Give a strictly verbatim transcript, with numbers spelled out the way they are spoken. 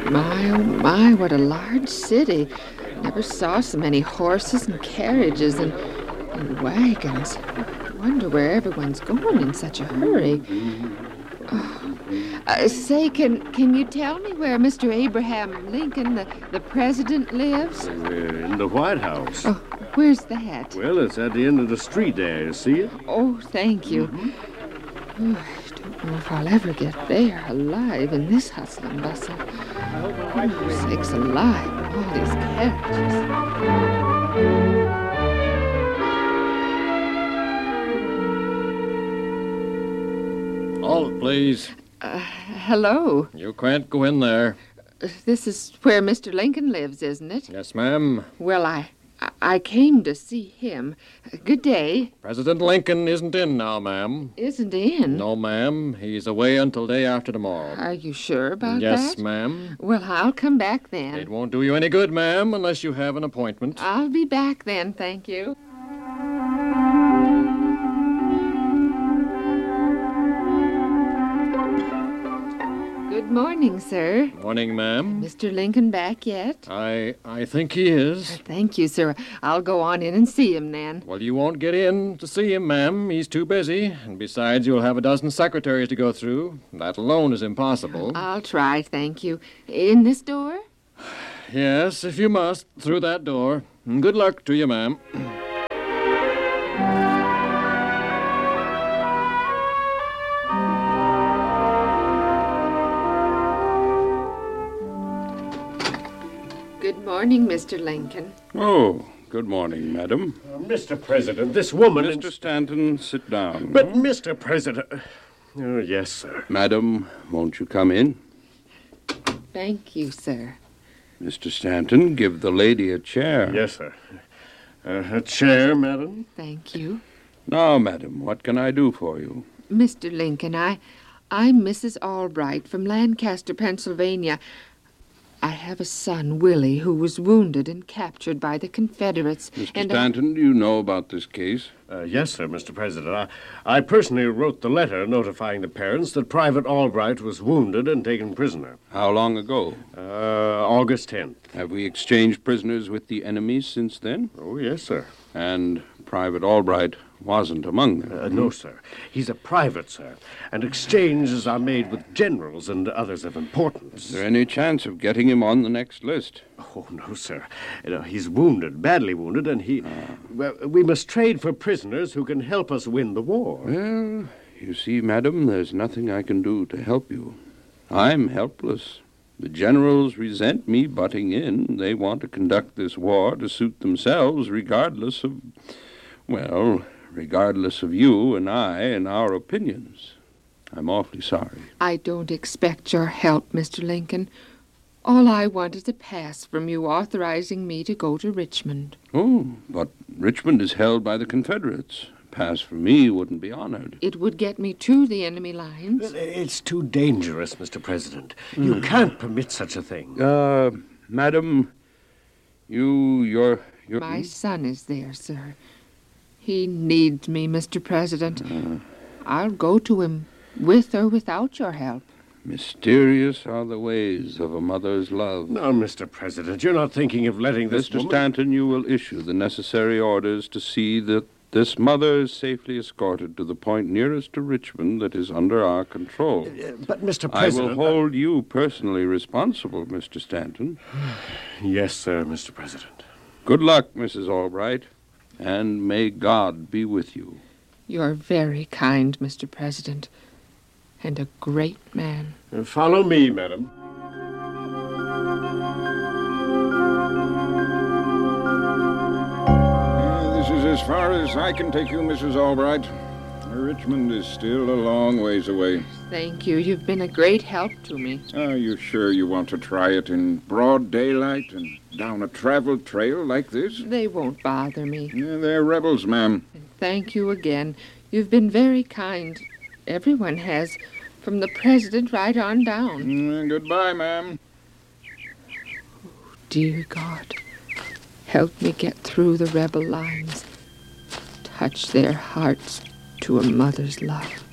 My, oh my, what a large city. Never saw so many horses and carriages and, and wagons. I wonder where everyone's going in such a hurry. Oh. Uh, say, can can you tell me where Mister Abraham Lincoln, the, the president, lives? Uh, in the White House. Oh, where's that? Well, it's at the end of the street there. You see it? Oh, thank you. Mm-hmm. Oh, I don't know if I'll ever get there alive in this hustle and bustle. Oh, sakes alive, all these carriages. Halt, please. Uh, hello. You can't go in there. Uh, this is where Mister Lincoln lives, isn't it? Yes, ma'am. Well, I, I came to see him. Uh, good day. President Lincoln isn't in now, ma'am. Isn't in? No, ma'am. He's away until day after tomorrow. Are you sure about yes, that? Yes, ma'am. Well, I'll come back then. It won't do you any good, ma'am, unless you have an appointment. I'll be back then, thank you. Good morning, sir. Morning, ma'am. Mister Lincoln back yet? I I think he is. Thank you, sir. I'll go on in and see him then. Well, you won't get in to see him, ma'am. He's too busy. And besides, you'll have a dozen secretaries to go through. That alone is impossible. I'll try, thank you. In this door? Yes, if you must, through that door. And good luck to you, ma'am. Good morning, Mister Lincoln. Oh, good morning, madam. Uh, Mister President, this woman... Mister Stanton, sit down. But, Mister President... Oh, yes, sir. Madam, won't you come in? Thank you, sir. Mister Stanton, give the lady a chair. Yes, sir. Uh, a chair, madam? Thank you. Now, madam, what can I do for you? Mister Lincoln, I, I'm Missus Albright from Lancaster, Pennsylvania. I have a son, Willie, who was wounded and captured by the Confederates. Mister and Stanton, I... do you know about this case? Uh, yes, sir, Mister President. I, I personally wrote the letter notifying the parents that Private Albright was wounded and taken prisoner. How long ago? Uh, August tenth. Have we exchanged prisoners with the enemy since then? Oh, yes, sir. And Private Albright wasn't among them? Uh, no, sir. He's a private, sir. And exchanges are made with generals and others of importance. Is there any chance of getting him on the next list? Oh, no, sir. You know, he's wounded, badly wounded, and he... Ah. Well, we must trade for prisoners who can help us win the war. Well, you see, madam, there's nothing I can do to help you. I'm helpless. The generals resent me butting in. They want to conduct this war to suit themselves, regardless of... Well, regardless of you and I and our opinions. I'm awfully sorry. I don't expect your help, Mister Lincoln. All I want is a pass from you authorizing me to go to Richmond. Oh, but Richmond is held by the Confederates. A pass for me wouldn't be honored. It would get me to the enemy lines. It's too dangerous, Mister President. Mm. You can't permit such a thing. Uh, madam, you, you're... you're... My son is there, sir. He needs me, Mister President. Uh, I'll go to him, with or without your help. Mysterious are the ways of a mother's love. No, Mister President, you're not thinking of letting this Mister woman... Stanton, you will issue the necessary orders to see that this mother is safely escorted to the point nearest to Richmond that is under our control. Uh, but, Mister President... I will hold you personally responsible, Mister Stanton. Yes, sir, Mister President. Good luck, Missus Albright, and may God be with you. You're very kind, Mister President, and a great man. Uh, follow me, madam. Uh, this is as far as I can take you, Missus Albright. Richmond is still a long ways away. Thank you. You've been a great help to me. Are you sure you want to try it in broad daylight and down a traveled trail like this? They won't bother me. Yeah, they're rebels, ma'am. And thank you again. You've been very kind. Everyone has, from the president right on down. Mm, goodbye, ma'am. Oh, dear God, help me get through the rebel lines. Touch their hearts to a mother's love.